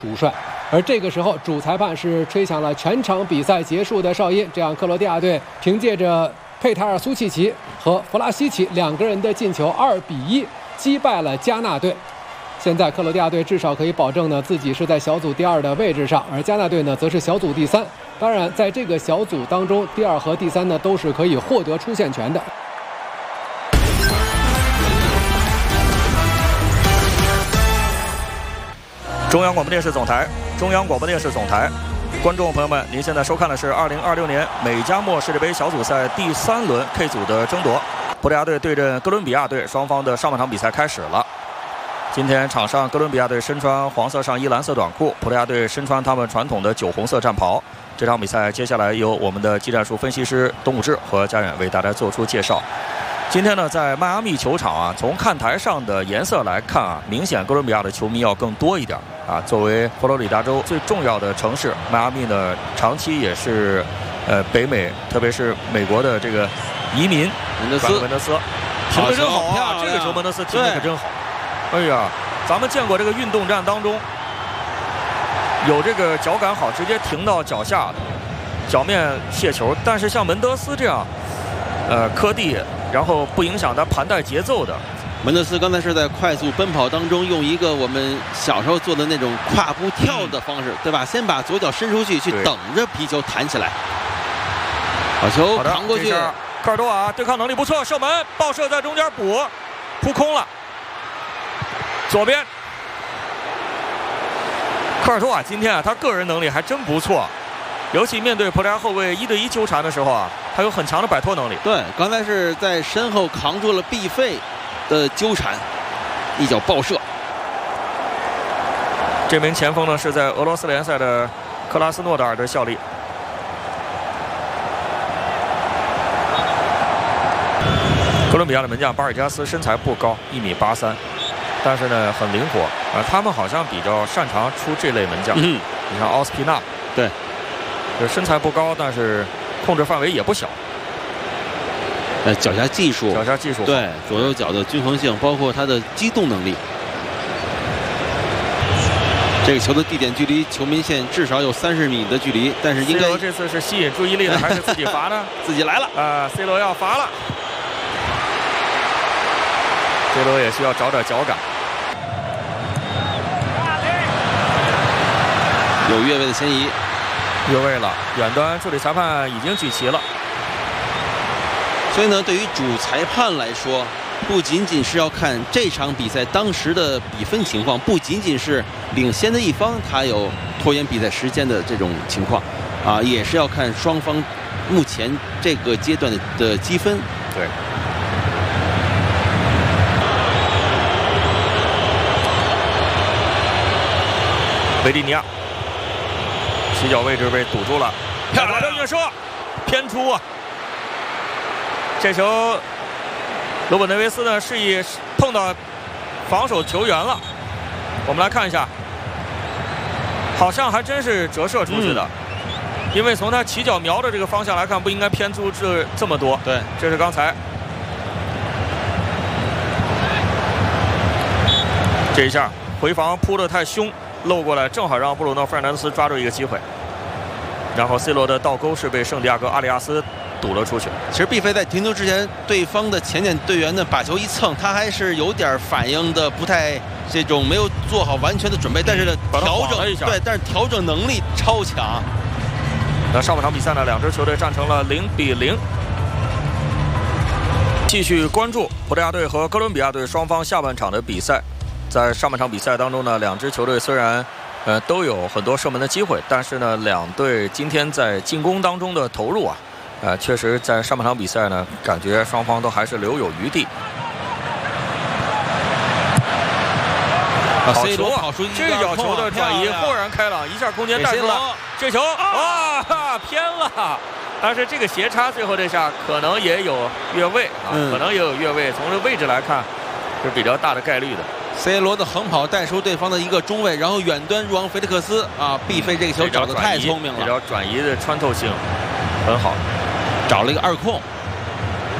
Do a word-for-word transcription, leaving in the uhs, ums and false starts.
主帅。而这个时候，主裁判是吹响了全场比赛结束的哨音，这样克罗地亚队凭借着佩塔尔苏契奇和弗拉西奇两个人的进球，二比一击败了加纳队。现在克罗地亚队至少可以保证呢自己是在小组第二的位置上，而加纳队呢则是小组第三。当然，在这个小组当中，第二和第三呢都是可以获得出线权的。 中央广播电视总台，中央广播电视总台，观众朋友们，您现在收看的是二零二六年美加墨世界杯小组赛第三轮 K 组的争夺，葡萄牙队对阵哥伦比亚队，双方的上半场比赛开始了。今天场上，哥伦比亚队身穿黄色上衣、蓝色短裤，葡萄牙队身穿他们传统的酒红色战袍。这场比赛接下来由我们的技战术分析师东武志和佳远为大家做出介绍。今天呢，在迈阿密球场啊，从看台上的颜色来看啊，明显哥伦比亚的球迷要更多一点啊。作为佛罗里达州最重要的城市，迈阿密呢，长期也是呃北美，特别是美国的这个移民。 门德斯， 门德斯，停得真好啊！这个球门德斯停得可真好。哎呀，咱们见过这个运动战当中有这个脚感好，直接停到脚下的脚面卸球，但是像门德斯这样，呃，磕地。然后不影响他盘带节奏的， 门德斯刚才是在快速奔跑当中，用一个我们小时候做的那种跨步跳的方式，对吧？先把左脚伸出去，去等着皮球弹起来。好球扛过去， 科尔多瓦对抗能力不错，射门爆射在中间补，扑空了。左边，科尔多瓦今天啊，他个人能力还真不错。尤其面对葡萄牙后卫一对一纠缠的时候啊，他有很强的摆脱能力。 对，刚才是在身后扛住了毕费的纠缠，一脚爆射。 这名前锋呢是在俄罗斯联赛的克拉斯诺达尔的效力。哥伦比亚的门将巴尔加斯身材不高，一米八三，但是呢很灵活啊。他们好像比较擅长出这类门将。嗯，你像奥斯皮纳， 对。 身材不高，但是控制范围也不小。 呃，脚下技术， 脚下技术， 对，左右脚的均衡性，包括他的机动能力。这个球的地点距离球门线至少有三十米的距离，但是应该 C 罗这次是吸引注意力呢，还是自己罚呢？ 自己来了啊 ！C 罗要罚了 ，C 罗也需要找点脚感。 有越位的嫌疑。 越位了，远端助理裁判已经举旗了。 所以呢，对于主裁判来说，不仅仅是要看这场比赛当时的比分情况，不仅仅是领先的一方他有拖延比赛时间的这种情况，啊，也是要看双方目前这个阶段的的积分。 对。维蒂尼亚。起脚位置被堵住了，漂亮的远射，偏出啊！这球，罗本内维斯呢示意碰到防守球员了。我们来看一下，好像还真是折射出去的，嗯、因为从他起脚瞄的这个方向来看，不应该偏出这这么多。 对， 这是刚才这一下回防扑得太凶。漏过来，正好让布鲁诺·费尔南德斯抓住一个机会，然后 C 罗的倒钩是被圣地亚哥·阿里亚斯堵了出去。 其实毕费在停球之前，对方的前点队员呢把球一蹭，他还是有点反应的不太这种没有做好完全的准备，但是呢调整一下， 对，但是调整能力超强。 那上半场比赛呢，两支球队战成了零比零。继续关注葡萄牙队和哥伦比亚队双方下半场的比赛。在上半场比赛当中呢，两支球队虽然呃都有很多射门的机会，但是呢，两队今天在进攻当中的投入啊，呃，确实在上半场比赛呢，感觉双方都还是留有余地。好球啊！这脚球的转移豁然开朗，一下空间带出来，这球啊偏了，但是这个斜插最后这下可能也有越位啊，可能也有越位，从这位置来看是比较大的概率的。 C 罗的横跑带出对方的一个中卫，然后远端入王菲利克斯啊，毕费这个球找得太聪明了， 这脚转移的穿透性很好， 找了一个二控。